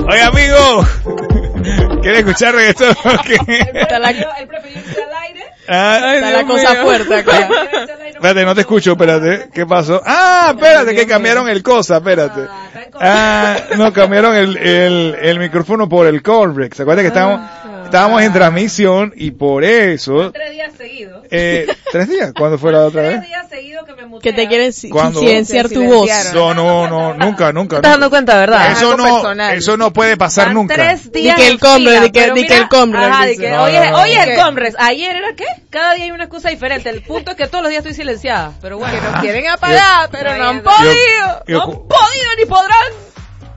Oye, amigo, ¿quieres escuchar reggaetón? Él prefirió irse al aire. Está la cosa fuerte acá. Espérate, no te escucho, espérate. ¿Qué pasó? Espérate, que cambiaron el cosa, espérate. No, cambiaron el micrófono por el call break. ¿Se acuerdan que estábamos en transmisión y por eso... 3 días seguidos. 3 días, ¿cuándo fue la otra vez? 3 días seguidos que me mutean. Que te quieren ¿Cuándo? silenciar tu voz. No, nunca. ¿Te estás dando cuenta, verdad? Eso no puede pasar nunca. 3 días. Di que el Comres, di que el Comres. Ajá, hoy es el Comres. Ayer era ¿qué? Cada día hay una excusa diferente. El punto es que todos los días estoy silenciada. Pero bueno, que nos quieren apagar, pero no han podido. No han podido ni podrán.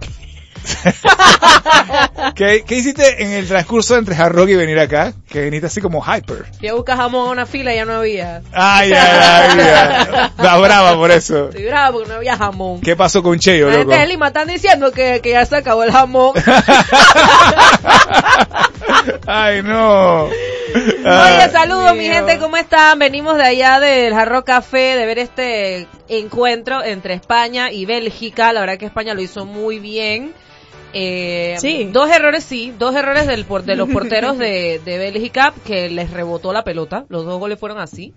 ¿Qué hiciste en el transcurso entre Hard Rock y venir acá? Que viniste así como hyper. Fui a buscar jamón a una fila y ya no había. Ya. Estás brava por eso. Estoy brava porque no había jamón. ¿Qué pasó con Cheyo, La loco? gente de Lima están diciendo que ya se acabó el jamón. Ay, no. Oye, saludos mi gente, ¿cómo están? Venimos de allá del Hard Rock Café de ver este encuentro entre España y Bélgica. La verdad que España lo hizo muy bien. Sí. Dos errores de los porteros de Bélgica, que les rebotó la pelota. Los 2 goles fueron así.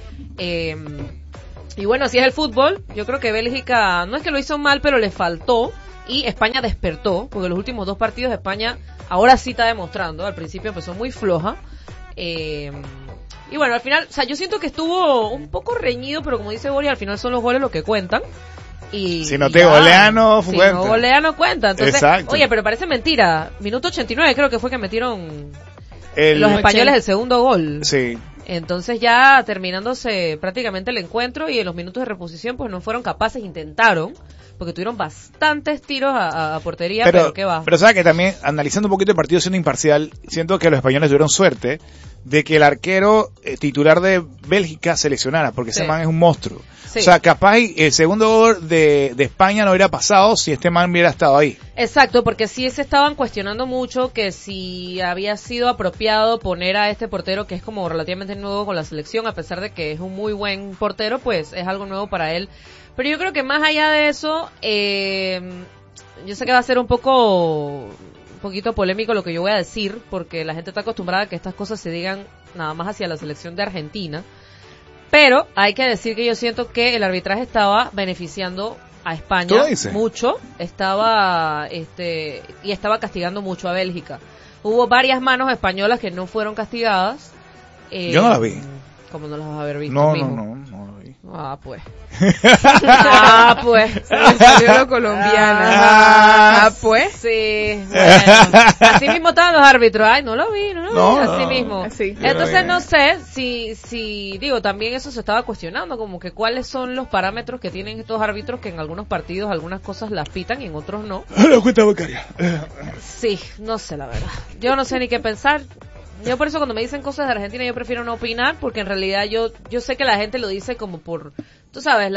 Y bueno, así es el fútbol. Yo creo que Bélgica, no es que lo hizo mal, pero le faltó. Y España despertó, porque los últimos 2 partidos de España ahora sí está demostrando. Al principio empezó muy floja. Y bueno, al final, o sea, yo siento que estuvo un poco reñido, pero como dice Boris, al final son los goles los que cuentan. Si no te golean, no cuenta. Si no golean, no cuenta. Entonces, exacto. Oye, pero parece mentira. Minuto 89 creo que fue que metieron los 80. españoles el segundo gol. Sí. Entonces ya terminándose prácticamente el encuentro y en los minutos de reposición pues no fueron capaces, intentaron, porque tuvieron bastantes tiros a portería, pero qué va. Pero sabes que también, analizando un poquito el partido siendo imparcial, siento que los españoles tuvieron suerte de que el arquero titular de Bélgica se lesionara, porque ese man es un monstruo. Sí. O sea, capaz el segundo gol de España no hubiera pasado si este man hubiera estado ahí. Exacto, porque sí se estaban cuestionando mucho que si había sido apropiado poner a este portero que es como relativamente nuevo con la selección, a pesar de que es un muy buen portero, pues es algo nuevo para él. Pero yo creo que más allá de eso, yo sé que va a ser un poquito polémico lo que yo voy a decir, porque la gente está acostumbrada a que estas cosas se digan nada más hacia la selección de Argentina. Pero hay que decir que yo siento que el arbitraje estaba beneficiando a España mucho, estaba castigando mucho a Bélgica. Hubo varias manos españolas que no fueron castigadas. Yo no las vi. ¿Cómo no las vas a haber visto? No lo vi. Pues. Se me salió lo colombiana. Pues. Sí, bueno. Así mismo estaban los árbitros. Ay, no lo vi. Así mismo. Así. Entonces no sé si digo, también eso se estaba cuestionando, como que cuáles son los parámetros que tienen estos árbitros que en algunos partidos algunas cosas las pitan y en otros no. La cuenta bancaria. Sí, no sé la verdad. Yo no sé ni qué pensar. Yo por eso cuando me dicen cosas de Argentina yo prefiero no opinar, porque en realidad yo sé que la gente lo dice como por, tú sabes,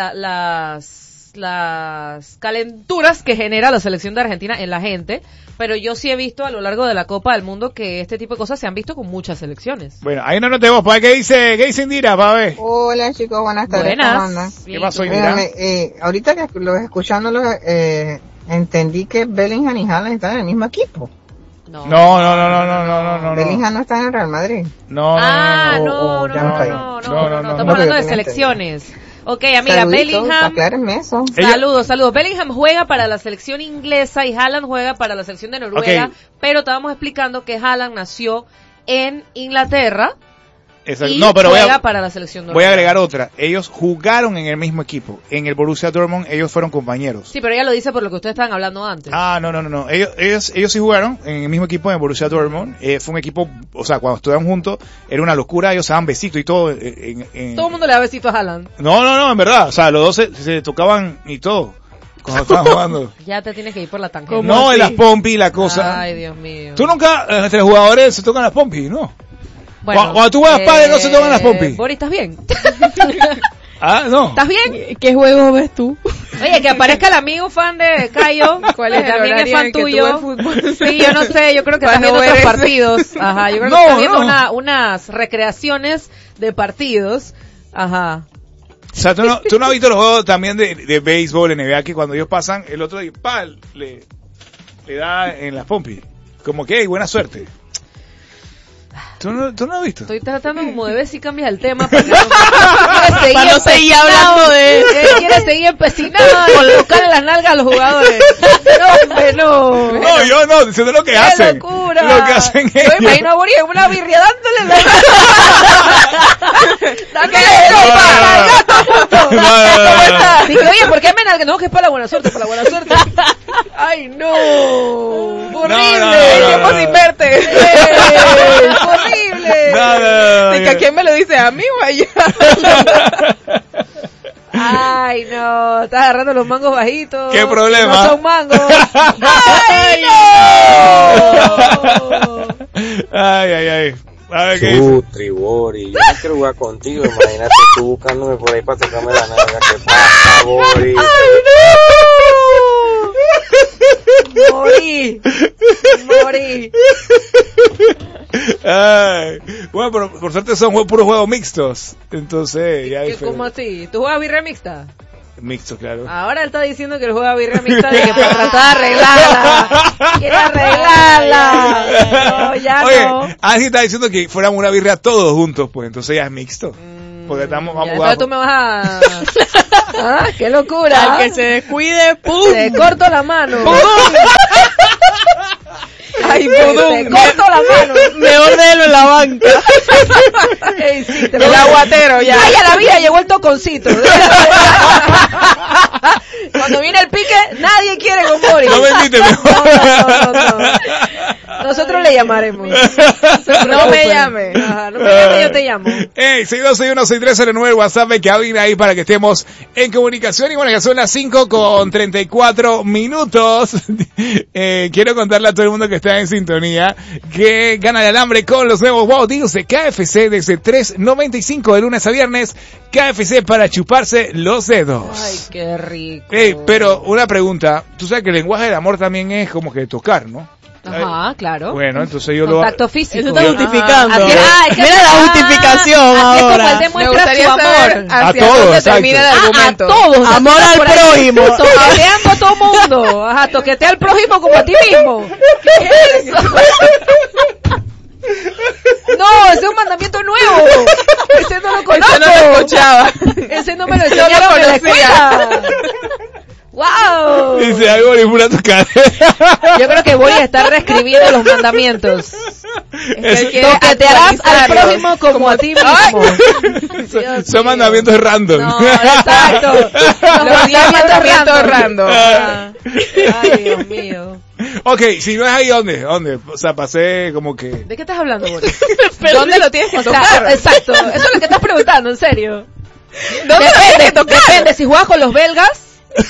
las calenturas que genera la selección de Argentina en la gente, pero yo sí he visto a lo largo de la Copa del Mundo que este tipo de cosas se han visto con muchas selecciones. Bueno, ahí no notemos, ¿para qué dice Indira, pa' ver? Hola chicos, buenas tardes. Buenas. ¿Qué pasó, Indira? Ahorita que escuchándolos, entendí que Bellingham y Haaland están en el mismo equipo. No. Bellingham no está en el Real Madrid. No, estamos hablando de selecciones. Ok, amiga, Bellingham. Aclárenme eso. Saludos. Bellingham juega para la selección inglesa y Haaland juega para la selección de Noruega, pero estábamos explicando que Haaland nació en Inglaterra. Exacto. Y no, pero juega para la selección noruega. Voy a agregar otra. Ellos jugaron en el mismo equipo. En el Borussia Dortmund ellos fueron compañeros. Sí, pero ella lo dice por lo que ustedes estaban hablando antes. No. Ellos sí jugaron en el mismo equipo en el Borussia Dortmund. Fue un equipo, o sea, cuando estuvieron juntos era una locura. Ellos se daban besitos y todo. Todo el mundo le da besitos a Haaland. No, en verdad. O sea, los dos se tocaban y todo. Cuando estaban jugando. Ya te tienes que ir por la tangente. No, en las pompis la cosa. Ay, Dios mío. Tú nunca, entre los jugadores se tocan las pompis, ¿no? Bueno, cuando tú juegas padre no se tocan las pompis. Boris, ¿estás bien? No. ¿Estás bien? ¿Qué juego ves tú? Oye, que aparezca el amigo fan de Cayo, ¿cuál es que también es fan tuyo. Fútbol? Sí, yo no sé, yo creo que están viendo otros partidos. Ajá, yo creo que están viendo unas recreaciones de partidos. Ajá. O sea, tú no has visto los juegos también de béisbol en NBA, que cuando ellos pasan, el otro día, le da en las pompis. Como que, hey, buena suerte. ¿Tú no lo has visto? Estoy tratando como de ver si cambias el tema para no seguir hablando de eso. Quieres seguir empecinado a colocar las nalgas a los jugadores. No, hombre, no. No, yo no, diciendo lo que hacen. ¡Qué locura! Lo que hacen ellos. Yo me imagino a Boris en una birria dándole dándole oye, ¿por qué me nalga? No, que es para la buena suerte, para la buena suerte. Ay, no. Horrible. El tiempo sin verte. Horrible. ¿De que a quién me lo dice? ¿A mí o a ella? Ay, no. Estás agarrando los mangos bajitos. ¿Qué problema? No son mangos. ¡Ay, no! Ay. A ver qué dice. Tribori, yo no quiero jugar contigo, imagínate tú buscándome por ahí para tocarme la nalga, ¿qué pasa, Boris? ¡Ay, no! Morí. Ay. Bueno, pero por suerte son puros juegos mixtos. Entonces, ya ¿Cómo así? ¿Tú juegas birria mixta? Mixto, claro. Ahora él está diciendo que él juega birria mixta de que para tratar de arreglarla. Quiere arreglarla. No, ya Oye, no. Angie está diciendo que fuéramos una birria todos juntos, pues entonces ya es mixto. Porque estamos Ya, vamos entonces tú me vas a... ¿Ah? ¡Qué locura! Al que se descuide, ¡pum! Te corto la mano. ¡Ay, Te pudum! corto la mano. Mejor déjelo en la banca. Ey, sí, te El aguatero, ya. Ay, a la vida llegó el toconcito. Cuando viene el pique, nadie quiere con Boris. No me invites mejor. No. Nosotros le llamaremos. No me llame. Ajá, no me llame, yo te llamo. Hey, 6261-6309, WhatsApp, que abrir ahí para que estemos en comunicación. Y bueno, ya son las 5:34. Quiero contarle a todo el mundo que está en sintonía que gana el alambre con los nuevos Wow Deals de KFC desde $3.95 de lunes a viernes. KFC para chuparse los dedos. Ay, qué rico. Hey, pero una pregunta. Tú sabes que el lenguaje del amor también es como que tocar, ¿no? Ajá, claro. Bueno, entonces yo Contacto físico. Eso está justificando. Así es, es que Mira la justificación así ahora. es como él Me demuestra gustaría su amor. saber A hacia todos, dónde exacto. termina el argumento. A todos. Amor Anda al por ahí prójimo. Toqueteando a todo mundo. Ajá, toquetea al prójimo como a ti mismo. ¿Qué es eso? No, ese es un mandamiento nuevo. Ese no lo conozco. Eso no lo escuchaba. Ese no me lo No lo enseñaron en la conocía. escuela. ¡Wow! dice algo ni pura tocar. Yo creo que voy a estar reescribiendo los mandamientos. Él quiere Toquetearás al actualizarlos. prójimo como a ti mismo. Dios Son mío. mandamientos random. No, exacto. Los 10 mandamientos random. Ah. Ay, Dios mío. Ok, si no es ahí, ¿dónde? O sea, pasé como que... ¿De qué estás hablando, Boris? ¿Dónde lo tienes que O sea, tocar? exacto. Eso es lo que estás preguntando, en serio. ¿Dónde lo tienes que Depende, tocar? depende. Si juegas con los belgas...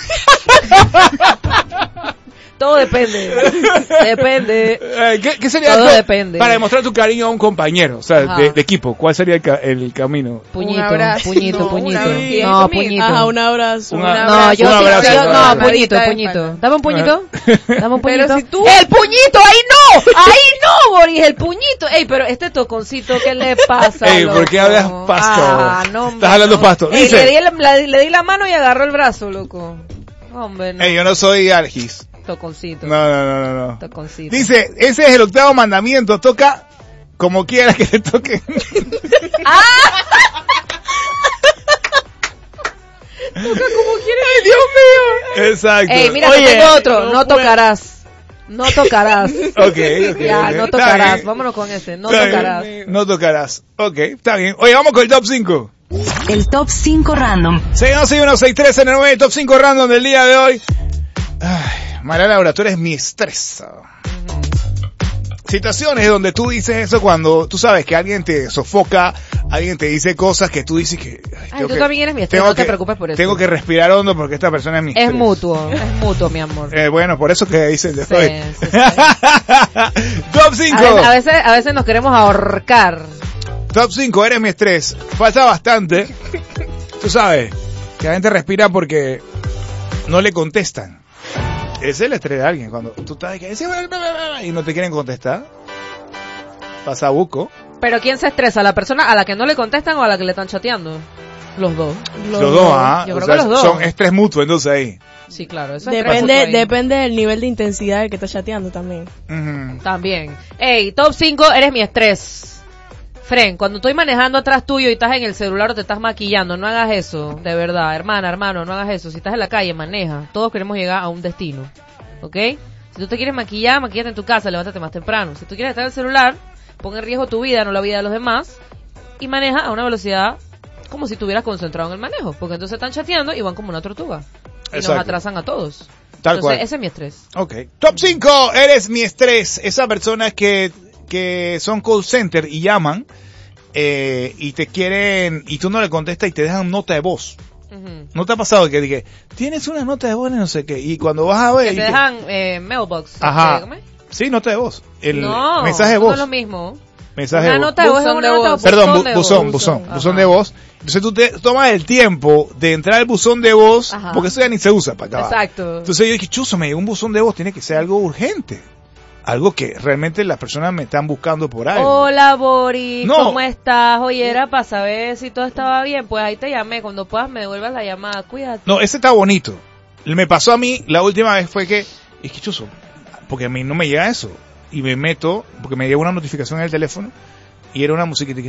Todo depende. Depende. ¿Qué sería Todo algo depende. para demostrar tu cariño a un compañero? O sea, Ajá. de equipo. ¿Cuál sería el camino? Puñito, Un abrazo. puñito, No, puñito. una vez. No, puñito. Ajá, un abrazo. Una- No, yo un sí, abrazo, yo, una no, palmadita puñito, de puñito. espalda. Dame un puñito. Dame un puñito. Pero si tú- ¡El puñito! ¡Ahí no! ¡Ahí no, Boris! ¡El puñito! Ey, pero este toconcito, ¿qué le pasa, Ey, ¿por qué loco? hablas pasto? Ah, no. Estás hablando pasto. Ey, Dice- le di la mano y agarró el brazo, loco. Hombre, no. Ey, yo no soy Algis. Toconcito. No. Toconcito. Dice, ese es el 8º mandamiento. Toca como quieras que te toquen. ¡Ay, Dios mío! Exacto. Ey, mira, Oye, te tengo otro. no No tocarás. No tocarás. Ok. Ya, ok. no Está tocarás. bien. Vámonos con ese. No Está tocarás. bien. No tocarás. Ok, está bien. Oye, vamos con el top 5. El top 5 random. 621-6309, top 5 random del día de hoy. Ay, María Laura, tú eres mi estrés. Situaciones donde tú dices eso cuando tú sabes que alguien te sofoca, alguien te dice cosas que tú dices que... Ay, tú también eres mi estrés, no te preocupes por eso. Tengo que respirar hondo porque esta persona es mi estrés. Es mutuo, mi amor. Bueno, por eso que dicen de hoy. Sí. Top 5. A veces nos queremos ahorcar. Top 5, eres mi estrés. Falta bastante. Tú sabes que la gente respira porque no le contestan. Ese es el estrés de alguien. Cuando tú estás de que y no te quieren contestar. Pasa buco. Pero ¿quién se estresa? ¿La persona a la que no le contestan o a la que le están chateando? Los dos. Los dos, ¿ah? Yo creo que los dos. Son estrés mutuo, entonces ahí. Sí, claro. Eso depende del nivel de intensidad del que está chateando también. También. Ey, top 5, eres mi estrés. Fren, cuando estoy manejando atrás tuyo y estás en el celular o te estás maquillando, no hagas eso, de verdad, hermano, no hagas eso. Si estás en la calle, maneja. Todos queremos llegar a un destino, ¿ok? Si tú te quieres maquillar, maquillate en tu casa, levántate más temprano. Si tú quieres estar en el celular, pon en riesgo tu vida, no la vida de los demás, y maneja a una velocidad como si estuvieras concentrado en el manejo, porque entonces están chateando y van como una tortuga. Y Exacto. nos atrasan a todos. Tal Entonces, cual. ese es mi estrés. Ok. Top 5, eres mi estrés. Esas personas que son call center y llaman y te quieren y tú no le contestas y te dejan nota de voz. ¿No te ha pasado que dije, tienes una nota de voz no sé qué? Y cuando vas a ver... Que te dejan mailbox. Ajá. Sí, nota de voz. El no, mensaje de voz. No es lo mismo. Mensaje una de voz. nota de voz es una nota de voz. Perdón, buzón de voz. Entonces tú te tomas el tiempo de entrar al buzón de voz, porque eso ya ni se usa para acá. Exacto. Entonces yo dije, chuzo, me llegó un buzón de voz, tiene que ser algo urgente. Algo que realmente las personas me están buscando por algo. Hola, Boris, No. ¿cómo estás? Oye, era para saber si todo estaba bien. Pues ahí te llamé. Cuando puedas me devuelvas la llamada. Cuídate. No, ese está bonito. Me pasó a mí, la última vez fue que, es que chuzo, porque a mí no me llega eso. Y me meto, porque me llegó una notificación en el teléfono, y era una musiquita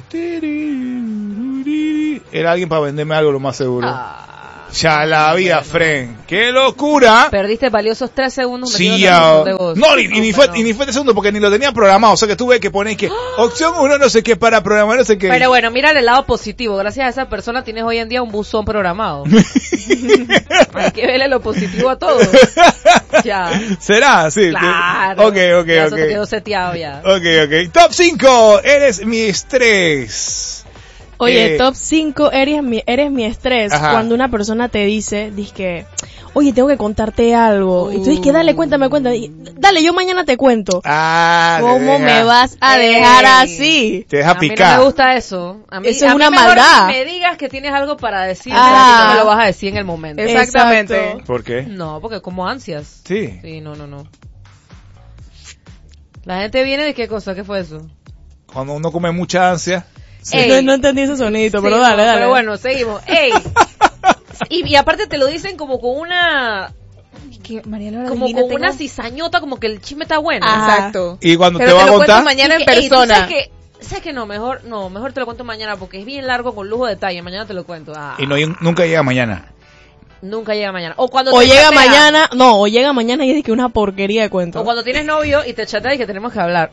que... Era alguien para venderme algo, lo más seguro. Ya la vida, Fren. ¡Qué locura! Perdiste valiosos 3 segundos. Sí, ya. No, ni fue 3 segundos porque ni lo tenía programado. O sea que tuve que poner que opción 1 no sé qué para programar, no sé qué. Pero bueno, mira el lado positivo. Gracias a esa persona tienes hoy en día un buzón programado. Hay que verle lo positivo a todo. Ya. ¿Será? Sí. Claro. Ok. Ya eso te quedó seteado ya. Ok. Top 5. Eres mi estrés. Oye, top 5, eres mi estrés. Ajá. Cuando una persona te dice que, oye, tengo que contarte algo. Y tú dices que dale, cuéntame. Y, dale, yo mañana te cuento. ¿Cómo me vas a dejar así? Te deja picar. A mí no me gusta eso. Eso es una mejor maldad. que me digas que tienes algo para decirme, así no me lo vas a decir en el momento. Exactamente. Exacto. ¿Por qué? No, porque como ansias. Sí. Sí, no. La gente viene de qué cosa, ¿qué fue eso? Cuando uno come mucha ansia. Sí. No entendí ese sonito, pero Sí, dale. Pero bueno, seguimos. Ey. Y aparte te lo dicen como con una... como con una cizañota, como que el chisme está bueno. Exacto. Y cuando Pero te va a lo cuento contar... mañana en Y que, ey, ¿tú persona. ¿Sabes que no? Mejor te lo cuento mañana porque es bien largo con lujo de detalle. Mañana te lo cuento. Y nunca llega mañana. Nunca llega mañana. O cuando O te llega chatea. mañana, o llega mañana y es que una porquería de cuento. O cuando tienes novio y te chatea y que tenemos que hablar.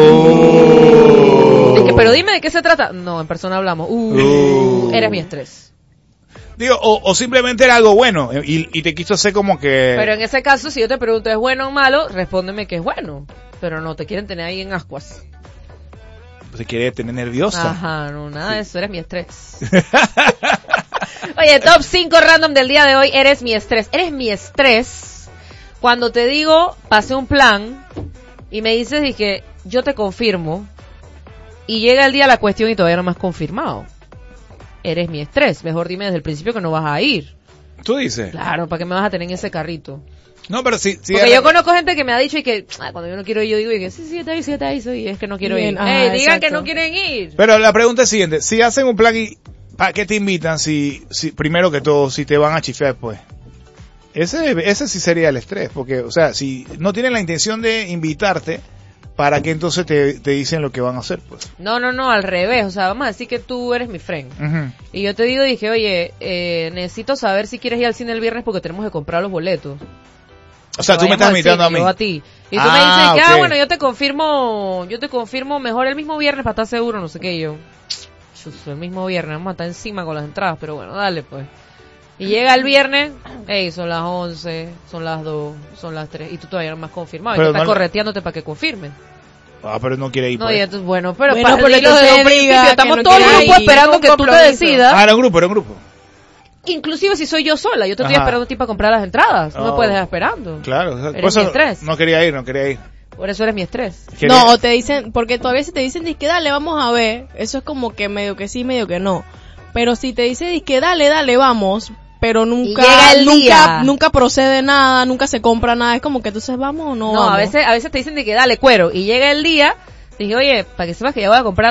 Oh. Es que, pero dime de qué se trata. No, en persona hablamos. Eres mi estrés. Digo, o simplemente era algo bueno y te quiso hacer como que... Pero en ese caso, si yo te pregunto ¿es bueno o malo? Respóndeme que es bueno. Pero no, te quieren tener ahí en ascuas. Se quiere tener nerviosa. Ajá, no, nada de eso, eres mi estrés. Oye, top 5 random del día de hoy, eres mi estrés. Eres mi estrés cuando te digo, pasé un plan y me dices y que yo te confirmo y llega el día de la cuestión y todavía no me has confirmado. Eres mi estrés. Mejor dime desde el principio que no vas a ir. ¿Tú dices? Claro, ¿para qué me vas a tener en ese carrito? No, pero sí. Porque yo conozco gente que me ha dicho y que cuando yo no quiero ir, yo digo y que sí, está ahí, soy, es que no quiero Bien, ir. ajá, Digan exacto. que no quieren ir. Pero la pregunta es siguiente. Si hacen un plan y... ¿Para qué te invitan si primero que todo, si te van a chifear después? Ese sí sería el estrés. Porque, o sea, si no tienen la intención de invitarte, ¿para qué entonces te dicen lo que van a hacer, pues? No, al revés. O sea, vamos a decir que tú eres mi friend. Uh-huh. Y yo te digo, dije, oye, necesito saber si quieres ir al cine el viernes porque tenemos que comprar los boletos. O sea, tú me estás invitando a mí. Yo a ti. Y tú me dices que, ok. bueno, yo te confirmo mejor el mismo viernes para estar seguro, no sé qué. Y yo, el mismo viernes, vamos a estar encima con las entradas, pero bueno, dale pues. Y llega el viernes, son las 11, son las 2, son las 3, y tú todavía no me has confirmado. Pero Y tú estás no- correteándote para que confirmen. Pero no quiere ir, No, pues. y entonces, bueno, pero Bueno, pero dilo entonces desde un diga principio, que estamos no todo el quiere grupo ir. esperando Un que tú te compromiso. decidas. Era un grupo. Inclusive si soy yo sola, yo te estoy Ajá. esperando a ti para comprar las entradas. No me Oh. puedes dejar esperando. Claro. Eres Por eso mi estrés. no quería ir. Por eso eres mi estrés. No, o te dicen, porque todavía si te dicen, que dale, vamos a ver, eso es como que medio que sí, medio que no. Pero si te dicen, que dale, vamos, pero nunca, llega el día. nunca procede nada, nunca se compra nada, es como que entonces vamos o no No, vamos. a veces te dicen de que dale cuero. Y llega el día, dije, oye, para que sepas que ya voy a comprar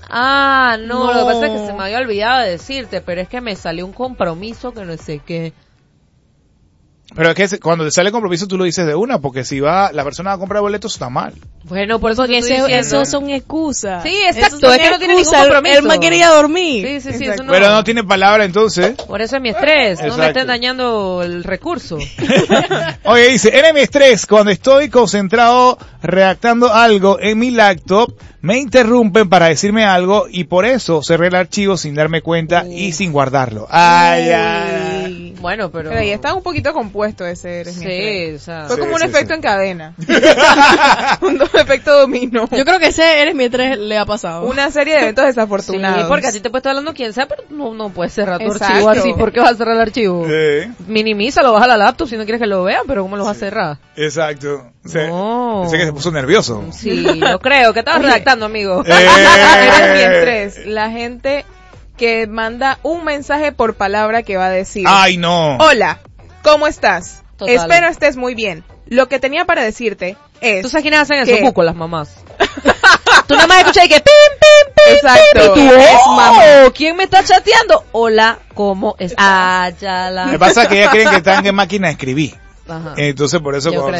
No, lo que pasa es que se me había olvidado de decirte, pero es que me salió un compromiso que no sé qué. Pero es que cuando te sale el compromiso tú lo dices de una, porque si la persona va a comprar boletos está mal. Bueno, por eso porque eso son excusas. Sí, exacto, es que no tiene ningún compromiso. Él me quería dormir. Sí, eso no. Pero no tiene palabra entonces. Por eso es mi estrés, no me estén dañando el recurso. Oye, dice, eres mi estrés cuando estoy concentrado redactando algo en mi laptop, me interrumpen para decirme algo y por eso cerré el archivo sin darme cuenta y sin guardarlo. Ay. Bueno, pero ahí está un poquito compuesto ese eres mi estrés. O sea, fue como un efecto en cadena. Un efecto dominó. Yo creo que ese eres mi estrés le ha pasado. Una serie de eventos desafortunados. Sí, porque a ti te puede estar hablando quien sea, pero no puedes cerrar tu archivo así. ¿Por qué vas a cerrar el archivo? Minimízalo, baja la laptop si no quieres que lo vean, pero ¿cómo lo vas a cerrar? Exacto. No. Pensé que se puso nervioso. Sí, lo creo. ¿Qué estabas redactando, amigo? Eres mi estrés. La gente que manda un mensaje por palabra que va a decir: ¡ay, no! Hola, ¿cómo estás? Total. Espero estés muy bien. Lo que tenía para decirte es... ¿Tú sabes quiénes hacen eso? Buco, las mamás. Tú nada más escuchas y que pim, pim, pim, exacto. Pim, y tú, mamá. ¿Quién me está chateando? Hola, ¿cómo estás? Ya la... Lo que pasa es que ellas creen que están en máquina de escribir. Ajá. Entonces por eso... Yo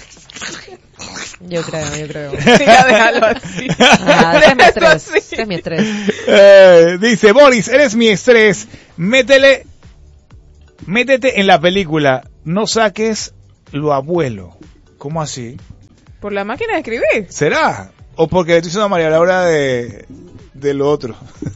creo. Sí, ya déjalo así. Ese es mi estrés. Dice, Boris, eres mi estrés. Métete en la película. No saques lo abuelo. ¿Cómo así? ¿Por la máquina de escribir? ¿Será? ¿O porque le estoy diciendo a María Laura de lo otro?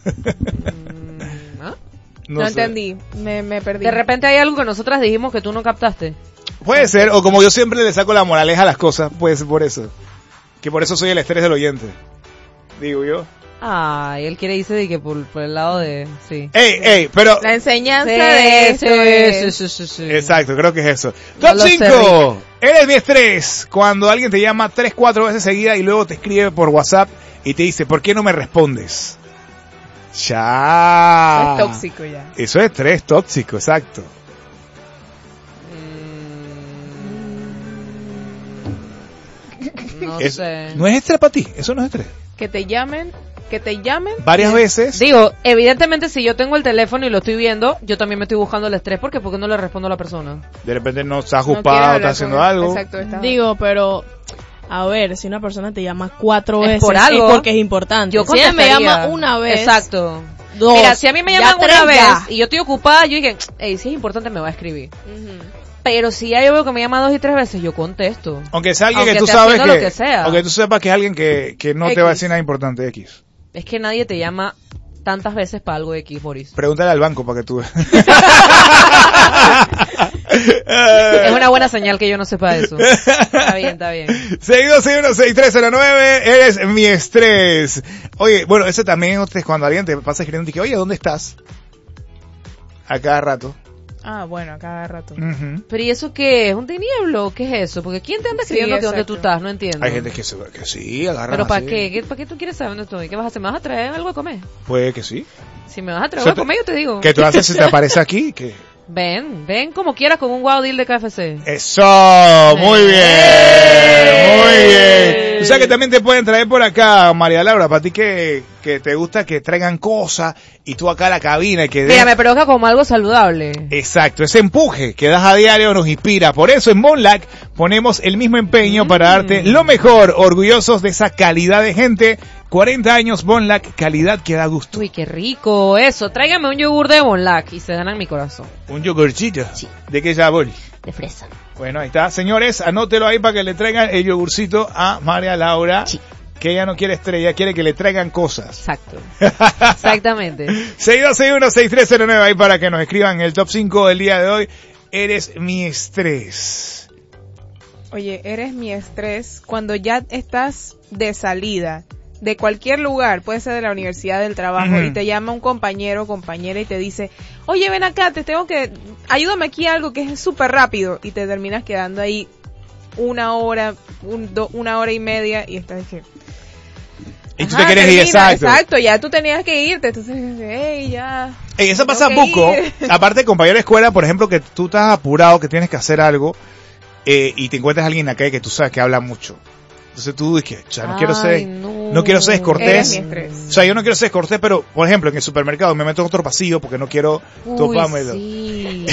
No entendí, me perdí. De repente hay algo que nosotras dijimos que tú no captaste. Puede ser, o como yo siempre le saco la moraleja a las cosas, puede ser por eso. Que por eso soy el estrés del oyente. Digo yo. Ay, él quiere irse de que por el lado de... Sí. ¡Ey! Pero... La enseñanza de esto Sí. Exacto, creo que es eso. Top 5. Eres mi estrés. Cuando alguien te llama 3-4 veces seguida y luego te escribe por WhatsApp y te dice, ¿por qué no me respondes? Ya. Es tóxico ya. Eso es estrés tóxico, exacto. No sé. ¿No es estrés para ti? Eso no es estrés. Que te llamen varias veces. Digo, evidentemente si yo tengo el teléfono y lo estoy viendo, yo también me estoy buscando el estrés porque ¿por qué no le respondo a la persona? De repente no estás ocupado, estás haciendo algo. Exacto, digo, pero a ver, si una persona te llama 4 veces por algo, es porque es importante. Yo si ella me llama una vez, exacto. 2, mira, si a mí me llaman una vez ya. y yo estoy ocupada, yo dije, si es importante me va a escribir. Pero si ya yo veo que me llama 2 y 3 veces, yo contesto. Aunque sea alguien que tú sabes aunque tú sepas que es alguien que no te va a decir nada importante, X. Es que nadie te llama tantas veces para algo de X, Boris. Pregúntale al banco para que tú veas. Es una buena señal que yo no sepa eso. Está bien. 62616309, eres mi estrés. Oye, bueno, ese también es cuando alguien te pasa escribiendo y que, oye, ¿dónde estás? A cada rato. Ah, bueno, a cada rato. Pero ¿y eso qué es? ¿Un tinieblo? ¿Qué es eso? Porque ¿quién te anda escribiendo que dónde tú estás? No entiendo. Hay gente que sí, agarra. ¿Pero para qué? ¿Para qué tú quieres saber dónde estoy? ¿Qué vas a hacer? ¿Me vas a traer algo a comer? Puede que sí. Si me vas a traer algo a comer, yo te digo. ¿Qué tú haces si te aparece aquí? ¿Qué? Ven como quieras con un wow deal de KFC. Eso, muy bien. O sea que también te pueden traer por acá, María Laura, para ti que te gusta que traigan cosas y tú acá a la cabina y que mira, me provoca como algo saludable. Exacto, ese empuje que das a diario nos inspira. Por eso en Monlac ponemos el mismo empeño para darte lo mejor, orgullosos de esa calidad de gente. 40 años Monlac, calidad que da gusto. Uy, qué rico eso. Tráigame un yogur de Monlac y se ganan mi corazón. ¿Un yogurcito? Sí. ¿De qué sabor? De fresa. Bueno, ahí está. Señores, anótelo ahí para que le traigan el yogurcito a María Laura. Sí. Que ella no quiere estrella, quiere que le traigan cosas. Exacto. Exactamente. 6261-6309 ahí para que nos escriban el top 5 del día de hoy. Eres mi estrés. Oye, eres mi estrés cuando ya estás de salida de cualquier lugar, puede ser de la universidad, del trabajo, y te llama un compañero o compañera y te dice, oye, ven acá, ayúdame aquí a algo que es súper rápido, y te terminas quedando ahí una hora y media, y estás que... Y tú te quieres ir, exacto, ya tú tenías que irte, entonces, ya... Eso pasa poco, aparte de compañero de escuela, por ejemplo, que tú estás apurado, que tienes que hacer algo, y te encuentras a alguien en la calle que tú sabes que habla mucho. Entonces tú dices, ya no quiero ser... no quiero ser descortés. Eres mi estrés. O sea, yo no quiero ser descortés, pero, por ejemplo, en el supermercado me meto en otro pasillo porque no quiero topármelo. Sí.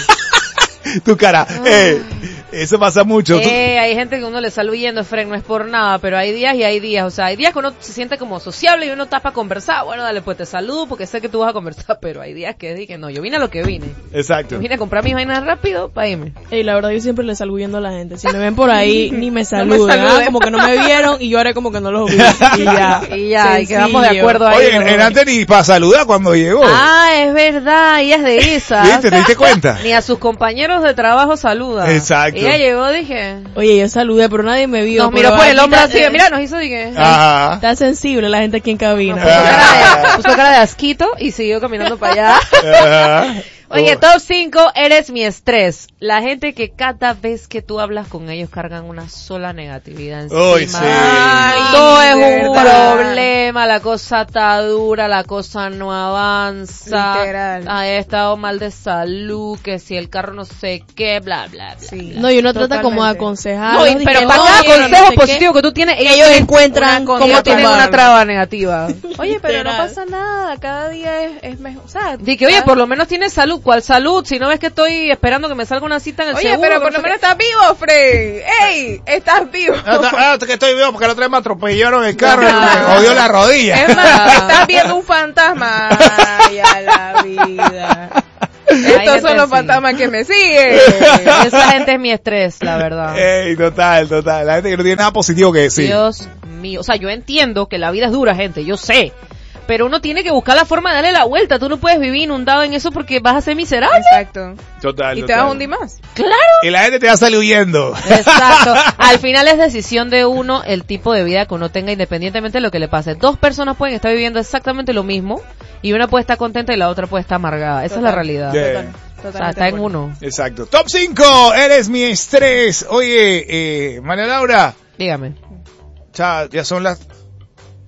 Tu cara, eso pasa mucho. Hay gente que uno le sale huyendo, Fred, no es por nada, pero hay días y hay días. O sea, hay días que uno se siente como sociable y uno está para conversar. Bueno, dale, pues te saludo porque sé que tú vas a conversar, pero hay días que dije, no, yo vine a lo que vine. Exacto. Yo vine a comprar mis vainas rápido para irme. La verdad, yo siempre le salgo huyendo a la gente. Si me ven por ahí, ni me saluden. Como que no me vieron y yo haré como que no los vi. Y ya, y quedamos de acuerdo ahí. Oye, en antes ni para saludar cuando llegó. Es verdad, ella es de esas. ¿Viste? ¿Te diste cuenta? Ni a sus compañeros de trabajo saluda. Exacto. Ella llegó, dije... Oye, yo saludé, pero nadie me vio. Nos miró por el hombro así, mira, nos hizo, dije... Ajá. Está sensible la gente aquí en cabina. Puso cara de asquito y siguió caminando para allá. Ajá. Oye, top 5, eres mi estrés. La gente que cada vez que tú hablas con ellos cargan una sola negatividad encima. Uy, sí. Todo es un problema, la cosa está dura, la cosa no avanza. Literal. He estado mal de salud, que si el carro no sé qué, bla, bla, bla. Sí. No, y uno trata como de aconsejar. No, pero para cada consejo positivo que tú tienes, ellos encuentran cómo tienen una traba negativa. Oye, pero no pasa nada, cada día es mejor. O sea, Di que, oye, por lo menos tienes salud. ¿Cuál salud? Si no ves que estoy esperando que me salga una cita en el seguro. Oye, pero por lo menos estás vivo, Fred. ¡Ey! Estás vivo. Que estoy vivo porque la otra vez me atropellaron el carro y me jodió la rodilla. Es más, estás viendo un fantasma. Ay, a la vida. Estos son los fantasmas que me siguen. Esa gente es mi estrés, la verdad. Total. La gente que no tiene nada positivo que decir. Dios mío. O sea, yo entiendo que la vida es dura, gente. Yo sé. Pero uno tiene que buscar la forma de darle la vuelta. Tú no puedes vivir inundado en eso porque vas a ser miserable. Exacto. Total. Y te vas a hundir más. Claro. Y la gente te va a salir huyendo. Exacto. Al final es decisión de uno el tipo de vida que uno tenga independientemente de lo que le pase. Dos personas pueden estar viviendo exactamente lo mismo y una puede estar contenta y la otra puede estar amargada. Esa es la realidad. Yeah. O sea, está en uno. Exacto. Top 5, eres mi estrés. Oye, María Laura. Dígame. Ya son las